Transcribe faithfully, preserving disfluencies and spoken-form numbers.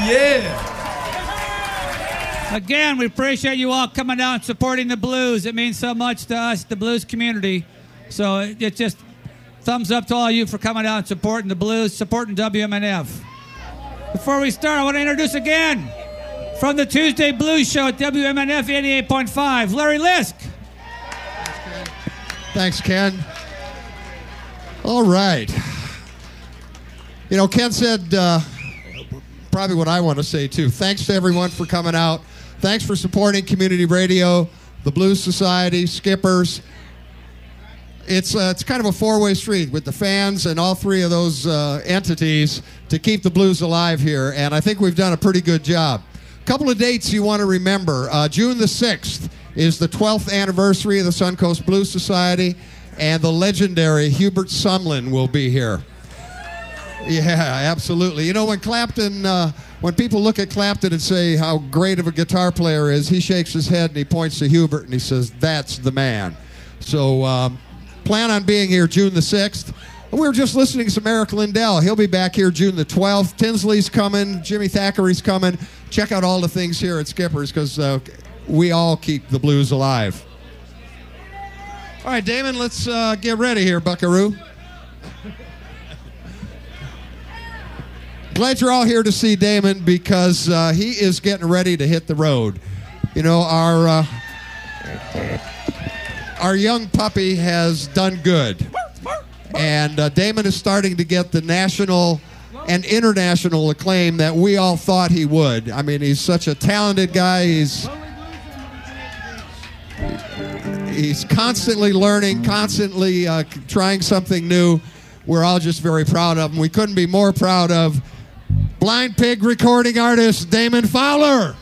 Yeah. Again, we appreciate you all coming out and supporting the Blues. It means so much to us, the Blues community. So it, it just thumbs up to all you for coming out and supporting the Blues, supporting W M N F. Before we start, I want to introduce again from the Tuesday Blues Show at W M N F eighty-eight point five, Larry Lisk. Thanks, Ken. All right. You know, Ken said uh, probably what I want to say, too. Thanks to everyone for coming out. Thanks for supporting community radio, the Blues Society, Skippers. It's uh, it's kind of a four-way street with the fans and all three of those uh, entities to keep the Blues alive here, and I think we've done a pretty good job. A couple of dates you want to remember. Uh, June the sixth is the twelfth anniversary of the Suncoast Blues Society, and the legendary Hubert Sumlin will be here. Yeah, absolutely. You know, when Clapton, uh, when people look at Clapton and say how great of a guitar player is, he shakes his head and he points to Hubert and he says, that's the man. So um, plan on being here June the sixth. We were just listening to some Eric Lindell. He'll be back here June the twelfth. Tinsley's coming. Jimmy Thackeray's coming. Check out all the things here at Skippers because uh, we all keep the Blues alive. All right, Damon, let's uh, get ready here, buckaroo. Glad you're all here to see Damon because uh, he is getting ready to hit the road. You know, our uh, our young puppy has done good. And uh, Damon is starting to get the national and international acclaim that we all thought he would. I mean, he's such a talented guy. He's he's constantly learning, constantly uh, trying something new. We're all just very proud of him. We couldn't be more proud of Blind Pig recording artist Damon Fowler.